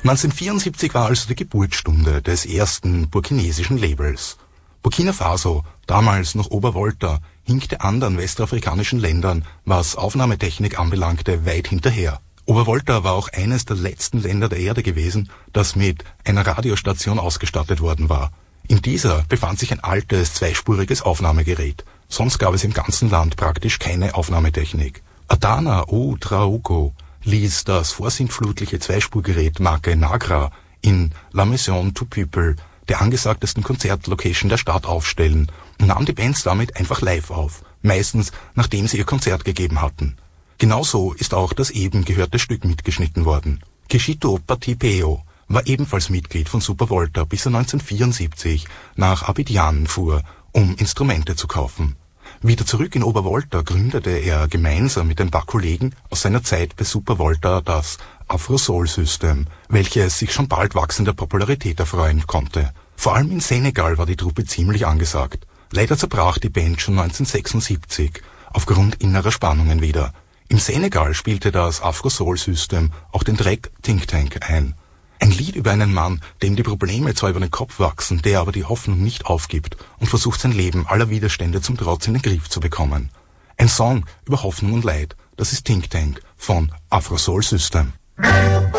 1974 war also die Geburtsstunde des ersten burkinesischen Labels. Burkina Faso, damals noch Obervolta, hinkte anderen westafrikanischen Ländern, was Aufnahmetechnik anbelangte, weit hinterher. Obervolta war auch eines der letzten Länder der Erde gewesen, das mit einer Radiostation ausgestattet worden war. In dieser befand sich ein altes, zweispuriges Aufnahmegerät. Sonst gab es im ganzen Land praktisch keine Aufnahmetechnik. Adana O Traogo ließ das vorsintflutliche Zweispurgerät Marke Nagra in La Maison to People, der angesagtesten Konzertlocation der Stadt, aufstellen und nahm die Bands damit einfach live auf, meistens nachdem sie ihr Konzert gegeben hatten. Genauso ist auch das eben gehörte Stück mitgeschnitten worden. Kishito Patipeo war ebenfalls Mitglied von Supervolta, bis er 1974 nach Abidjan fuhr, um Instrumente zu kaufen. Wieder zurück in Obervolta gründete er gemeinsam mit ein paar Kollegen aus seiner Zeit bei Supervolta das Afro-Soul-System, welches sich schon bald wachsender Popularität erfreuen konnte. Vor allem in Senegal war die Truppe ziemlich angesagt. Leider zerbrach die Band schon 1976 aufgrund innerer Spannungen wieder. Im Senegal spielte das Afro-Soul-System auch den Track Think Tank ein. Ein Lied über einen Mann, dem die Probleme zwar über den Kopf wachsen, der aber die Hoffnung nicht aufgibt und versucht, sein Leben aller Widerstände zum Trotz in den Griff zu bekommen. Ein Song über Hoffnung und Leid, das ist Think Tank von Afro Soul System.